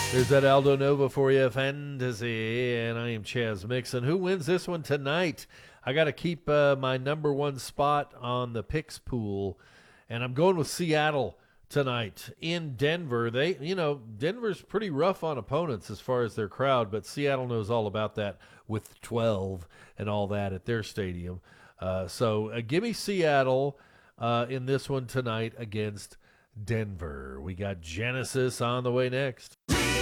There's that Aldo Nova for you, Fantasy, and I am Chaz Mixon. Who wins this one tonight? I got to keep my number one spot on the picks pool, and I'm going with Seattle tonight in Denver. Denver's pretty rough on opponents as far as their crowd, but Seattle knows all about that with 12 and all that at their stadium. So give me Seattle in this one tonight against Denver. We got Genesis on the way next.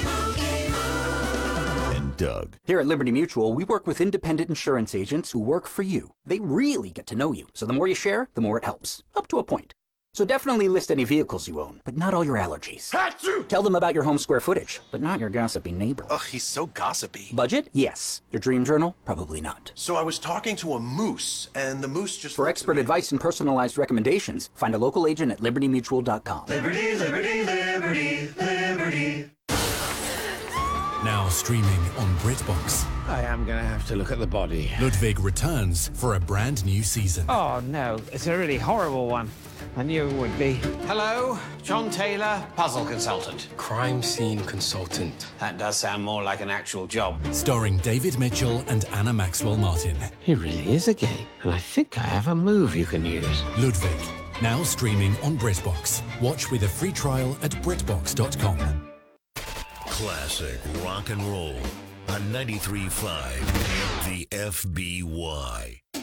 And Doug. Here at Liberty Mutual, we work with independent insurance agents who work for you. They really get to know you, so the more you share, the more it helps, up to a point. So definitely list any vehicles you own, but not all your allergies. Achoo! Tell them about your home square footage, but not your gossipy neighbor. Ugh, he's so gossipy. Budget? Yes. Your dream journal? Probably not. So I was talking to a moose, and the moose just... For expert advice and personalized recommendations, find a local agent at libertymutual.com. Liberty, liberty, liberty, liberty. Now streaming on BritBox. I am going to have to look at the body. Ludwig returns for a brand new season. Oh, no. It's a really horrible one. I knew it would be. Hello, John Taylor, puzzle consultant. Crime scene consultant. That does sound more like an actual job. Starring David Mitchell and Anna Maxwell Martin. He really is a gay, and I think I have a move you can use. Ludwig, now streaming on BritBox. Watch with a free trial at BritBox.com. Classic rock and roll on 93.5 The FBY.